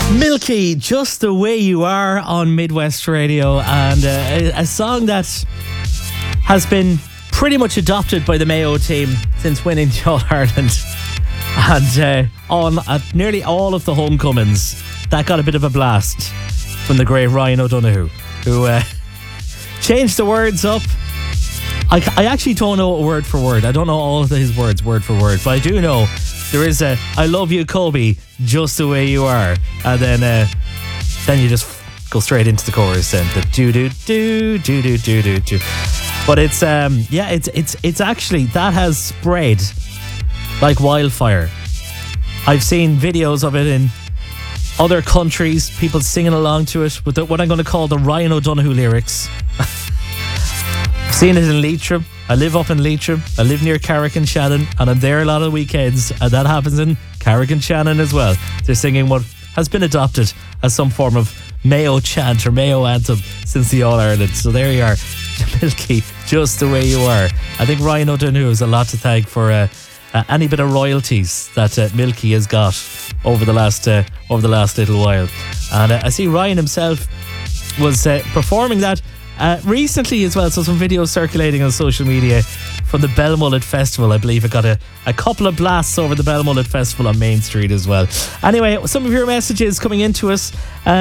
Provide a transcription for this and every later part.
Milky, Just the Way You Are on Midwest Radio, and a song that has been pretty much adopted by the Mayo team since winning the All-Ireland, and on at nearly all of the homecomings that got a bit of a blast from the great Ryan O'Donoghue, who changed the words up. I actually don't know it word for word. I don't know all of his words word for word, but I do know there is a "I love you, Kobe, just the way you are," and then you just go straight into the chorus and the do do do do do do do do. But it's it's actually, that has spread like wildfire. I've seen videos of it in other countries, people singing along to it with what I'm going to call the Ryan O'Donoghue lyrics. I've seen it in Leitrim. I live up in Leitrim. I live near Carrick-on-Shannon, and I'm there a lot of weekends, and that happens in Carrick-on-Shannon as well. They're singing what has been adopted as some form of Mayo chant or Mayo anthem since the All-Ireland. So there you are, Milky, Just the Way You Are. I think Ryan O'Donoghue has a lot to thank for any bit of royalties that Milky has got over the last little while. And I see Ryan himself was performing that recently as well, so some videos circulating on social media from the Belmullet Festival. I believe it got a couple of blasts over the Belmullet Festival on Main Street as well. Anyway, some of your messages coming into us.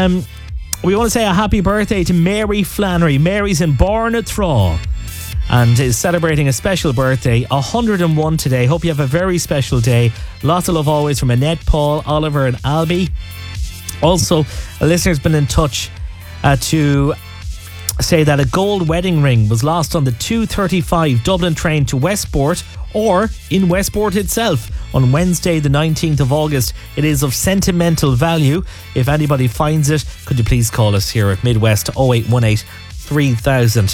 We want to say a happy birthday to Mary Flannery. Mary's in Barnathraw and is celebrating a special birthday, 101 today. Hope you have a very special day. Lots of love always from Annette, Paul, Oliver and Albie. Also, a listener's been in touch to say that a gold wedding ring was lost on the 2:35 Dublin train to Westport, or in Westport itself, on Wednesday the 19th of August. It is of sentimental value. If anybody finds it, could you please call us here at Midwest 0818 3000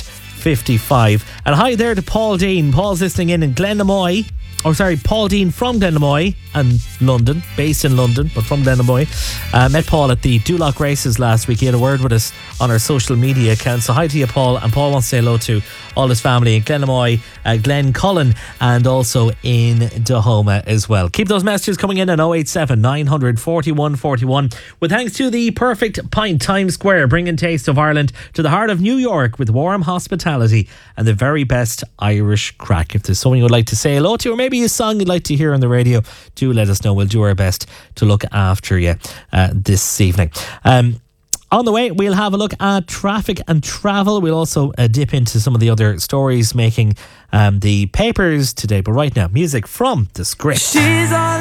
55. And hi there to Paul Dean. Paul's listening in Glenamoy. Paul Dean from Glenamoy and London, based in London, but from Glenamoy. Met Paul at the Duloc races last week. He had a word with us on our social media account. So hi to you, Paul. And Paul wants to say hello to all his family in Glenamoy, Glencullen, and also in Dahoma as well. Keep those messages coming in at 087 900 41 41. With thanks to the Perfect Pint Times Square, bringing taste of Ireland to the heart of New York with warm hospitality and the very best Irish crack. If there's someone you would like to say hello to, or maybe a song you'd like to hear on the radio, do let us know. We'll do our best to look after you this evening. On the way, we'll have a look at traffic and travel. We'll also dip into some of the other stories making the papers today. But right now, music from The Script. She's all